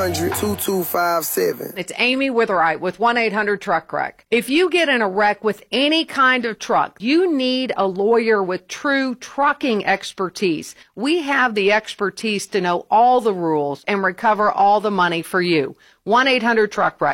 1-800-2257. It's Amy Witherite with 1-800-TRUCK-WRECK. If you get in a wreck with any kind of truck, you need a lawyer with true trucking expertise. We have the expertise to know all the rules and recover all the money for you. 1-800-TRUCK-WRECK.